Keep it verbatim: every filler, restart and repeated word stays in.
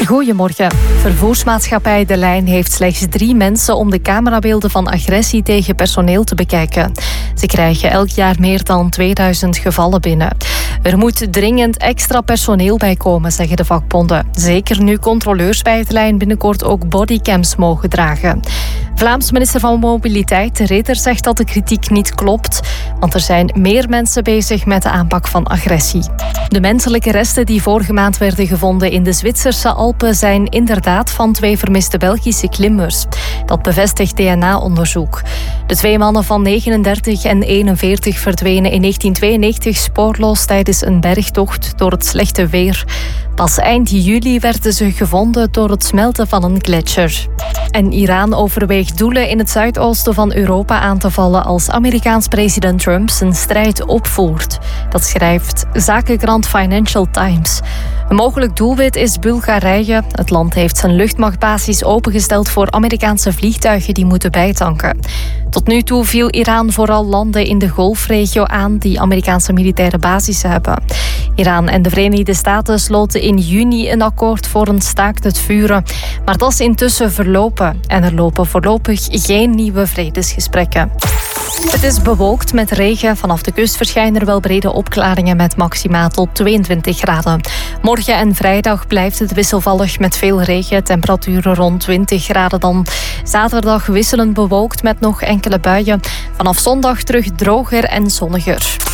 Goedemorgen. Vervoersmaatschappij De Lijn heeft slechts drie mensen om de camerabeelden van agressie tegen personeel te bekijken. Ze krijgen elk jaar meer dan tweeduizend gevallen binnen. Er moet dringend extra personeel bij komen, zeggen de vakbonden. Zeker nu controleurs bij De Lijn binnenkort ook bodycams mogen dragen. Vlaams minister van Mobiliteit, De Ridder, zegt dat de kritiek niet klopt, want er zijn meer mensen bezig met de aanpak van agressie. De menselijke resten die vorige maand werden gevonden in de Zwitserse Alpen zijn inderdaad van twee vermiste Belgische klimmers. Dat bevestigt D N A-onderzoek. De twee mannen van negenendertig en eenenveertig verdwenen in negentien tweeënnegentig spoorloos tijdens een bergtocht door het slechte weer. Pas eind juli werden ze gevonden door het smelten van een gletsjer. En Iran overweegt doelen in het zuidoosten van Europa aan te vallen als Amerikaans president Trump zijn strijd opvoert. Dat schrijft zakenkrant Financial Times. Een mogelijk doelwit is Bulgarije. Het land heeft zijn luchtmachtbasis opengesteld voor Amerikaanse vliegtuigen die moeten bijtanken. Tot nu toe viel Iran vooral landen in de Golfregio aan die Amerikaanse militaire basissen hebben. Iran en de Verenigde Staten sloten in juni een akkoord voor een staakt het vuren. Maar dat is intussen verlopen en er lopen voorlopig geen nieuwe vredesgesprekken. Het is bewolkt met regen. Vanaf de kust verschijnen er wel brede opklaringen met maxima tot tweeëntwintig graden. Morgen en vrijdag blijft het wisselvallig met veel regen. Temperaturen rond twintig graden dan. Zaterdag wisselend bewolkt met nog enkele buien. Vanaf zondag terug droger en zonniger.